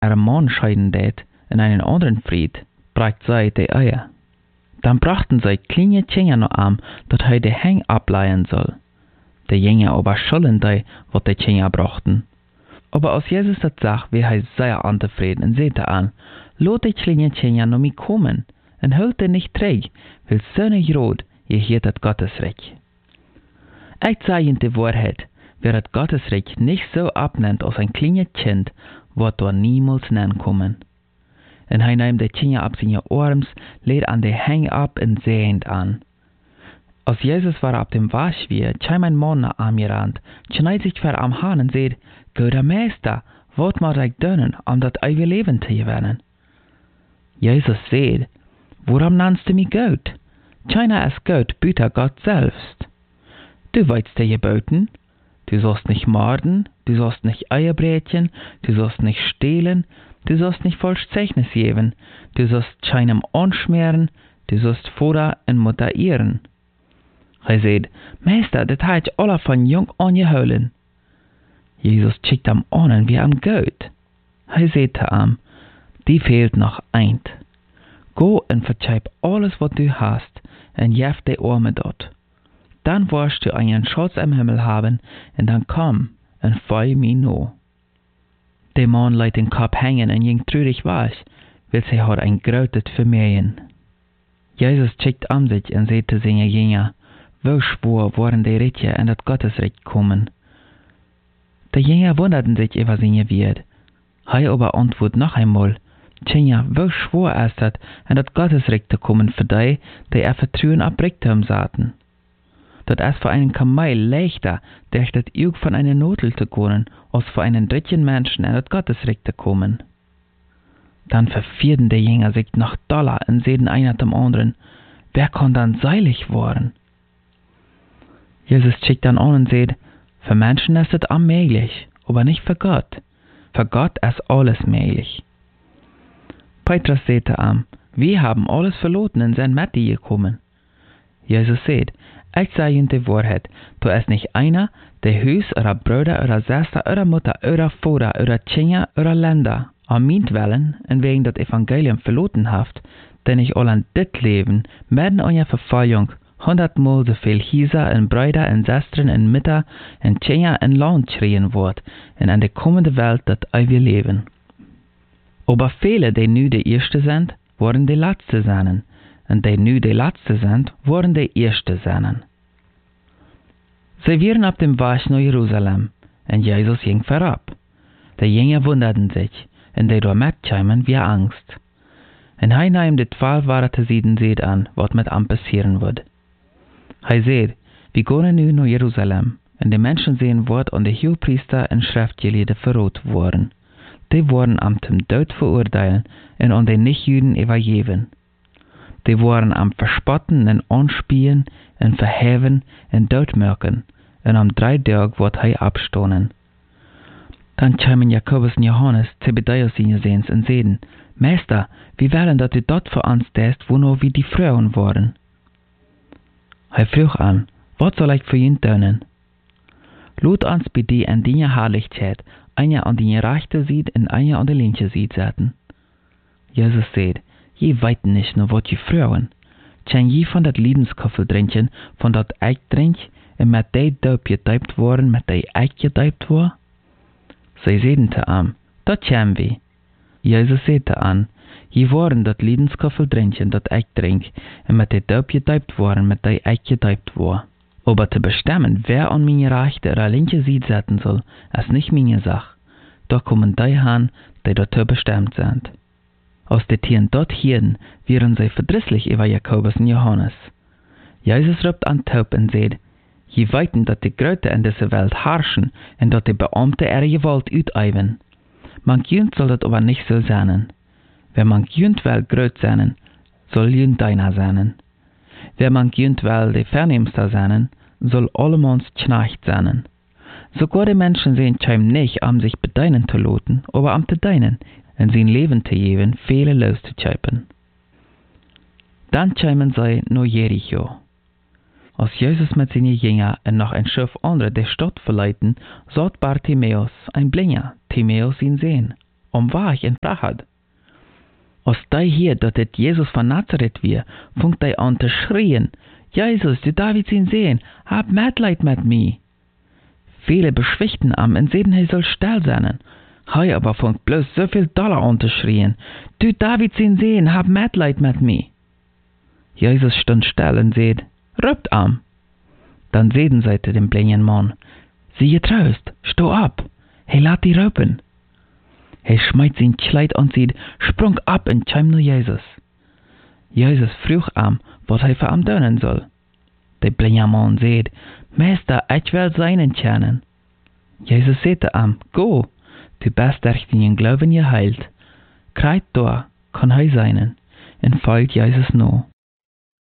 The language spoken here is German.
een Mann scheiden deed in einen anderen Fried, bracht zij de Eier. Dan brachten zij kleine Kinder noch an, dat hij de Heng ableihen soll. De Jünger aber schulden die, wat de Kinder brachten. Aber als Jesus das sagt, wie hij sehr unzufrieden und sagte an, lot die kleine Kinder noch mich kommen, und holt die nicht träg, weil so groß ihr hier das Gottesreich. Ich sage Ihnen die Wahrheit, wer das Gottesreich nicht so abnimmt als ein kleines Kind, wird dort niemals nennen kommen. Und hij nimmt die Kinder ab seine Arms, lädt an die Hänge ab und sehend an. Als Jesus war ab dem Waschwier, kam ein Mann nach ihm gerannt, schneit sich vor am Hahn und sagt, Guter Meister, was muss ich tun, das ewige Leben zu gewinnen? Jesus sagt, warum nennst du mich gut? Keiner ist gut, büter Gott selbst. Du weißt die Geboten, du sollst nicht morden, du sollst nicht Eier brechen, du sollst nicht stehlen, du sollst nicht falsch Zeugnis geben, du sollst keinem anschmieren, du sollst Vater und Mutter ehren. Er sagt, Meister, das hat ich alle von jung an geholen. Jesus schickt ihm an wie am Gott. Er sagt zu ihm, die fehlt noch eins. Go und verzeih alles, was du hast, und gib die Arme dort. Dann wirst du einen Schatz im Himmel haben, und dann komm und folge mir nach. Der Mann lässt den Kopf hängen und ging traurig weg, weil sie hat ein großes Vermögen. Jesus schickt sich und sagt zu seinen Jüngern, wo schwor waren die Rächer in das Gottesreich kommen. Die Jünger wunderten sich über seine Wert. Er aber antwortet noch einmal, Kinder, wo schwor ist das, in das Gottesreich zu kommen für die, die ihr Vertrauen auf Reichtum saßen. Das ist für einen Kamel leichter, durch das Auge von einer Notel zu gehen, als für einen dritten Menschen in das Gottesreich zu kommen. Dann verfierden die Jünger sich noch doller und sehen einer zum anderen, wer kann dann seilig werden? Jesus schickt dann an und sagt, für Menschen ist es unmöglich, aber nicht für Gott. Für Gott ist alles möglich. Petrus sagte ihm, wir haben alles verloren und sind mit dir gekommen. Jesus sagt, ich sage Ihnen die Wahrheit, da ist nicht einer, der Haus oder Bruder oder Schwester oder Mutter oder Vater oder Kinder oder Länder an meinetwillen und wegen das Evangelium verloren hat, denn ich all an dit Leben mitten an der Verfolgung 100-mal so viel Häuser und Brüder und Schwestern und Mütter und Kinder und Land schreien wird und an der kommende Welt das ewige Leben. Aber viele, die nu die Erste sind, werden die Letzte sein, und die nu die Letzte sind, werden die Erste sein. Sie waren auf dem Weg nach Jerusalem, und Jesus ging vorab. Die Jünger wunderten sich, und die dort mitkamen wie Angst. Und er nahm die 12 Worte Seed an, was mit ihm passieren wird. Er sagt, wir gehen nu nach Jerusalem, und die Menschen sehen wird an die Hohepriester und Schriftgelehrten verrot worden. Die wurden am zum Tod verurteilen und an die Nichtjuden übergeben. Die wurden am Verspotten und Anspielen und Verheven und Todmürken, und am 3 Tagen wird er abstoßen. Dann kamen Jakobus und Johannes, Zebedeus seine Sehens, und sagten, Meister, wir wollen, dass du dort für uns tust, wo nur wir die Frauen waren. Er frug an, was soll ich für ihn tun? Lud uns bei dir in deiner Herrlichkeit, einer an die rechte Seite und einer an die linke Seite setzen. Jesus sagt, je weit nicht nur was je Frauen. Kann je von dat Lebenskaffel trinken, von dat ich trink, und mit der Daub getauft worden, mit der ich getauft war? Sie sagten zu ihm, dat können wir. Jesus sagte an, je waren dat Lebenskaffel trinken, dat ich trink, und mit der Daub getauft worden, mit der ich getauft war. Aber zu bestimmen, wer an meine rechte oder linke Seite setzen soll, ist nicht meine Sache. Da kommen die an, die dazu bestimmt sind. Aus den Tieren dort hierden, wären sie verdrisslich über Jakobus und Johannes. Jesus ruft an Taub und sagt, je weiten, dass die Gröte in dieser Welt herrschen und dass die Beamte ihre Gewalt ausüben. Man jönt soll das aber nicht so sein. Wer man jönt will groß sein, soll jönt deiner sein. Wer man jönt will die Vernehmste sein, soll allemans Knecht sein. Sogar die Menschen sehen scheim nicht, sich bedienen zu lassen, aber zu dienen, und sein Leben zu geben, viele loszuschöpfen. Dann kämen sie nach Jericho. Als Jesus mit seinen Jüngern und noch ein Schiff andere die Stadt verleiten, sagt Bartimäus, ein Blinder, Timäus ihn sehen. waar en praat. Als die hier dat het Jezus van Nazareth weer, funkt die aan te schreien, Jezus, du David zijn Sohn, hab Mitleid mit mir. Viele beschwichtigten am und sehen, er soll still sein. Hij aber funkt bloß so viel doller an zu schreien, du David sein Sohn, hab Mitleid mit mir. Jesus stund still und seht, rupt am. Dann sehen sie zu dem blinden Mann, sie getrost, steh ab, hij laat die rupen. Hij schmeißt sein Kleid an sie, sprung ab und kam nach Jesus. Jesus vroeg am, was hij voor am doen soll. Der blinde Mann seht, Meister, ich will seinen kennen. Jesus sagte am, go, du bist durch deinen Glauben geheilt. Kreit da, kann hij seinen, und folgt Jesus nach.